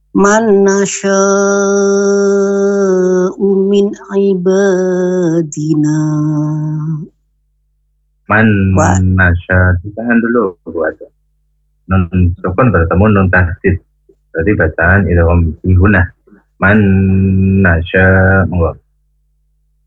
man nasya'u min ibadina. Man nasya, ditahan dulu buat nun sukun bertemu nun tasdid. Jadi bacaan idgham bihunah. Man nasya, monggo.